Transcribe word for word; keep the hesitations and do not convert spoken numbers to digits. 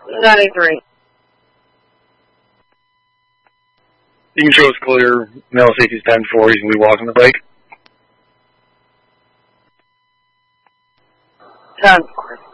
ninety-three. You can show us clear. Male safety is ten four. He's going to be walking the bike. ten four.